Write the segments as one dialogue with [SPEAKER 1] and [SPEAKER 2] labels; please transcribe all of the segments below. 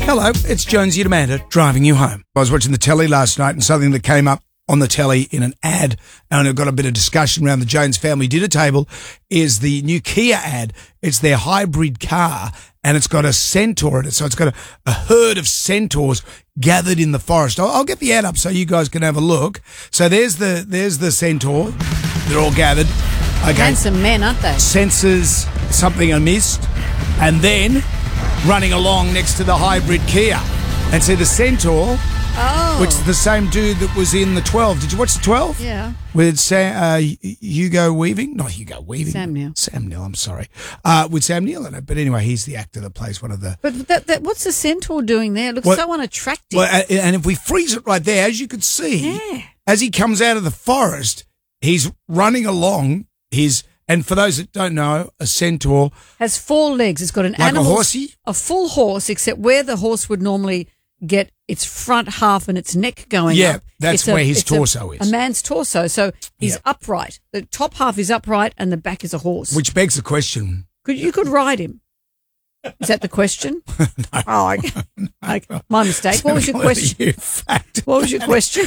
[SPEAKER 1] Hello, it's Jonesy and Amanda driving you home. I was watching the telly last night and something that came up on the telly in an ad, and it got a bit of discussion around the Jones family dinner table, is the new Kia ad. It's their hybrid car, and it's got a centaur in it. So it's got a herd of centaurs gathered in the forest. I'll get the ad up so you guys can have a look. So there's the centaur. They're all gathered. Okay.
[SPEAKER 2] Handsome men, aren't they?
[SPEAKER 1] Senses something amiss, and then running along next to the hybrid Kia. And see the centaur, which is the same dude that was in the 12. Did you watch the 12?
[SPEAKER 2] Yeah.
[SPEAKER 1] With Hugo Weaving? Not Hugo Weaving.
[SPEAKER 2] Sam Neill.
[SPEAKER 1] Sam Neill, I'm sorry. With Sam Neill in it. But anyway, he's the actor that plays one of the...
[SPEAKER 2] But what's the centaur doing there? It looks so unattractive.
[SPEAKER 1] Well, and if we freeze it right there, as you could see, as he comes out of the forest, he's running along his... And for those that don't know, a centaur...
[SPEAKER 2] has 4 legs. It's got an
[SPEAKER 1] like
[SPEAKER 2] animal...
[SPEAKER 1] a horsey?
[SPEAKER 2] A full horse, except where the horse would normally get its front half and its neck going up.
[SPEAKER 1] Yeah, that's where his torso is.
[SPEAKER 2] A man's torso. So he's upright. The top half is upright and the back is a horse.
[SPEAKER 1] Which begs the question...
[SPEAKER 2] You could ride him. Is that the question?
[SPEAKER 1] No.
[SPEAKER 2] Oh, okay. My mistake. What was your question? What was your question?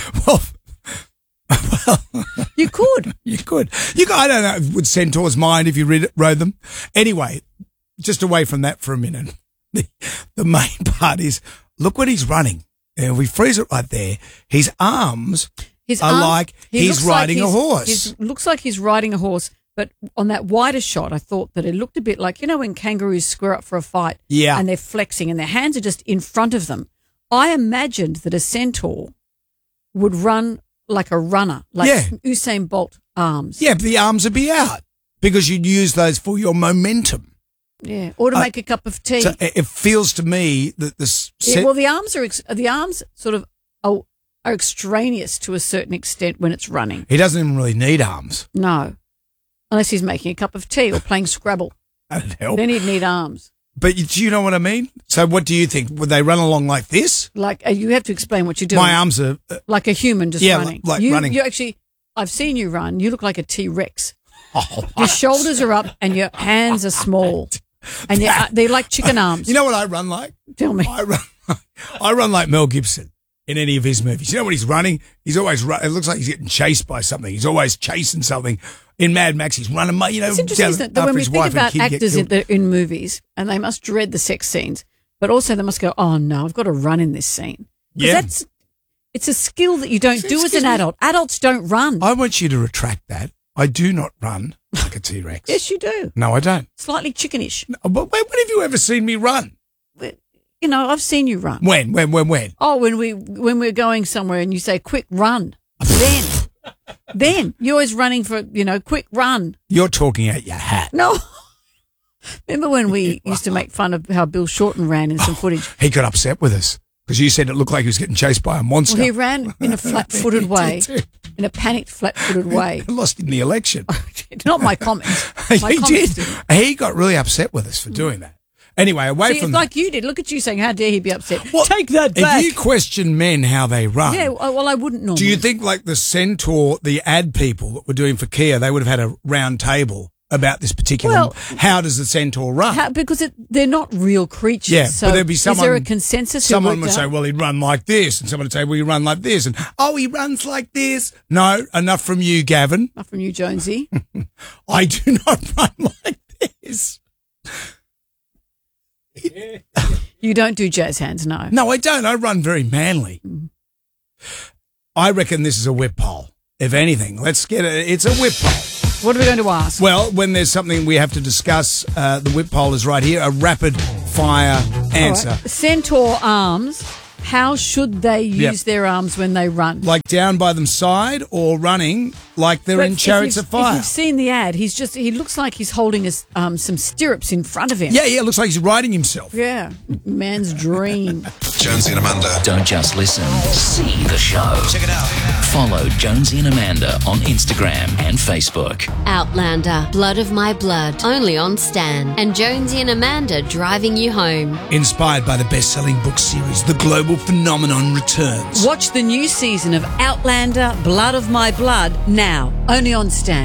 [SPEAKER 1] Well,
[SPEAKER 2] you could.
[SPEAKER 1] You could. I don't know, would centaurs mind if you rode them? Anyway, just away from that for a minute. The main part is, look what he's running. And if we freeze it right there, his arms are like he's riding a horse.
[SPEAKER 2] Looks like he's riding a horse, but on that wider shot, I thought that it looked a bit like, when kangaroos square up for a fight and they're flexing and their hands are just in front of them. I imagined that a centaur would run like a runner, like Usain Bolt arms. Yeah,
[SPEAKER 1] but the arms would be out because you'd use those for your momentum.
[SPEAKER 2] Yeah, or to make a cup of tea.
[SPEAKER 1] So it feels to me that
[SPEAKER 2] the arms sort of are extraneous to a certain extent when it's running.
[SPEAKER 1] He doesn't even really need arms.
[SPEAKER 2] No, unless he's making a cup of tea or playing Scrabble.
[SPEAKER 1] That'd help.
[SPEAKER 2] Then he'd need arms.
[SPEAKER 1] But do you know what I mean? So what do you think? Would they run along like this?
[SPEAKER 2] Like you have to explain what you're doing.
[SPEAKER 1] My arms are...
[SPEAKER 2] like a human just running.
[SPEAKER 1] Like running.
[SPEAKER 2] You actually, I've seen you run. You look like a T-Rex. Your shoulders are up and your hands are small. And they're like chicken arms.
[SPEAKER 1] You know what I run like?
[SPEAKER 2] Tell me.
[SPEAKER 1] I run like Mel Gibson in any of his movies. You know when he's running? He's always it looks like he's getting chased by something. He's always chasing something. In Mad Max, he's running.
[SPEAKER 2] It's interesting that when we think about actors in movies, and they must dread the sex scenes, but also they must go, "Oh no, I've got to run in this scene."
[SPEAKER 1] Yeah,
[SPEAKER 2] it's a skill that you don't do as an adult. Adults don't run.
[SPEAKER 1] I want you to retract that. I do not run like a T-Rex.
[SPEAKER 2] Yes, you do.
[SPEAKER 1] No, I don't.
[SPEAKER 2] Slightly chickenish.
[SPEAKER 1] No, but when have you ever seen me run?
[SPEAKER 2] I've seen you run.
[SPEAKER 1] When?
[SPEAKER 2] Oh, when we're going somewhere and you say, "Quick, run!" Then you're always running for, quick run.
[SPEAKER 1] You're talking out your hat.
[SPEAKER 2] No. Remember when we used to make fun of how Bill Shorten ran in some footage?
[SPEAKER 1] He got upset with us because you said it looked like he was getting chased by a monster.
[SPEAKER 2] Well, he ran in a flat-footed way, in a panicked flat-footed way.
[SPEAKER 1] He lost in the election.
[SPEAKER 2] Not my comments.
[SPEAKER 1] He did. He got really upset with us for doing that. Anyway, from
[SPEAKER 2] like you did. Look at you saying, how dare he be upset. Well, take that back.
[SPEAKER 1] If you question men how they run.
[SPEAKER 2] Yeah, well, I wouldn't normally.
[SPEAKER 1] Do you think like the centaur, the ad people that were doing for Kia, they would have had a round table about this particular, how does the centaur run?
[SPEAKER 2] Because they're not real creatures.
[SPEAKER 1] Yeah,
[SPEAKER 2] so
[SPEAKER 1] but there'd be someone.
[SPEAKER 2] Is there a consensus?
[SPEAKER 1] Someone would say, well, he'd run like this. And someone would say, well, he run like this. And, he runs like this. No, enough from you, Gavin.
[SPEAKER 2] Enough from you, Jonesy.
[SPEAKER 1] I do not run like this.
[SPEAKER 2] You don't do jazz hands, no.
[SPEAKER 1] No, I don't. I run very manly. I reckon this is a whip poll. If anything, let's get it. It's a whip poll.
[SPEAKER 2] What are we going to ask?
[SPEAKER 1] Well, when there's something we have to discuss, the whip poll is right here. A rapid fire answer.
[SPEAKER 2] Right. Centaur arms. How should they use their arms when they run?
[SPEAKER 1] Like down by them side or running like they're in Chariots of Fire?
[SPEAKER 2] If you've seen the ad, he looks like he's holding some stirrups in front of him.
[SPEAKER 1] Yeah, it looks like he's riding himself.
[SPEAKER 2] Yeah, man's dream.
[SPEAKER 3] Jonesy and Amanda.
[SPEAKER 4] Don't just listen, see the show.
[SPEAKER 3] Check it out.
[SPEAKER 4] Follow Jonesy and Amanda on Instagram and Facebook.
[SPEAKER 5] Outlander, Blood of My Blood, only on Stan. And Jonesy and Amanda driving you home.
[SPEAKER 1] Inspired by the best-selling book series, The Global Phenomenon returns.
[SPEAKER 2] Watch the new season of Outlander, Blood of My Blood now, only on Stan.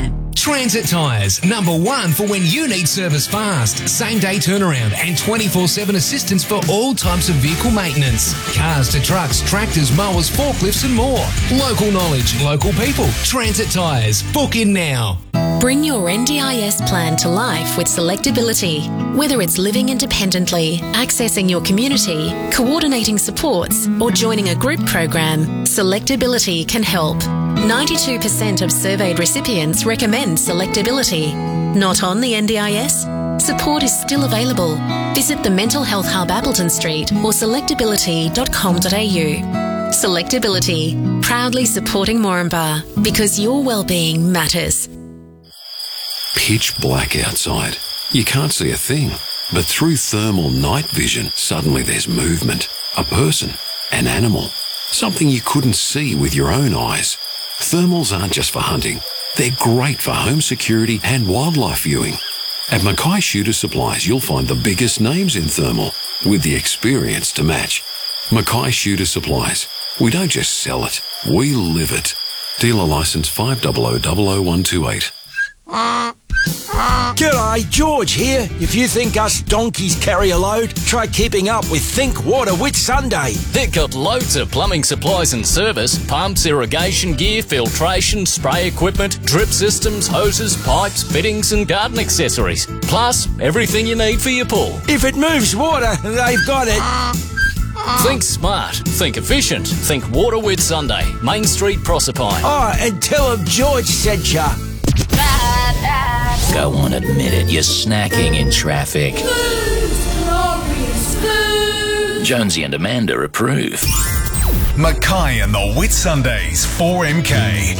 [SPEAKER 3] Transit Tyres, #1 for when you need service fast, same-day turnaround and 24/7 assistance for all types of vehicle maintenance. Cars to trucks, tractors, mowers, forklifts and more. Local knowledge, local people. Transit Tyres. Book in now.
[SPEAKER 6] Bring your NDIS plan to life with Selectability. Whether it's living independently, accessing your community, coordinating supports, or joining a group program, Selectability can help. 92% of surveyed recipients recommend Selectability. Not on the NDIS? Support is still available. Visit the Mental Health Hub Appleton Street or selectability.com.au. Selectability, proudly supporting Moranbah because your well-being matters.
[SPEAKER 7] Pitch black outside. You can't see a thing. But through thermal night vision, suddenly there's movement. A person, an animal, something you couldn't see with your own eyes. Thermals aren't just for hunting. They're great for home security and wildlife viewing. At Mackay Shooter Supplies, you'll find the biggest names in thermal with the experience to match. Mackay Shooter Supplies. We don't just sell it, we live it. Dealer licence 5000128.
[SPEAKER 8] G'day, George here. If you think us donkeys carry a load, try keeping up with Think Water Whitsunday.
[SPEAKER 9] They've got loads of plumbing supplies and service, pumps, irrigation gear, filtration, spray equipment, drip systems, hoses, pipes, fittings and garden accessories. Plus, everything you need for your pool.
[SPEAKER 8] If it moves water, they've got it.
[SPEAKER 9] Think smart, think efficient, think Water Whitsunday, Main Street, Proserpine.
[SPEAKER 8] Oh, and tell them George sent ya.
[SPEAKER 4] Go on, admit it, you're snacking in traffic. Jonesy and Amanda approve.
[SPEAKER 10] Mackay and the Whitsundays 4MK.